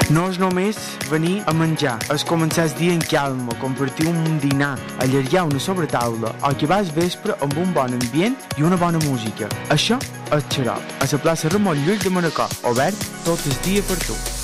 No és només venir a menjar, és començar el dia en calma, compartir un dinar, allargar una sobretaula o acabar el vespre amb un bon ambient i una bona música. Això és Xarop, a la plaça Ramon Llull de Manacor, obert tot el dia per tu.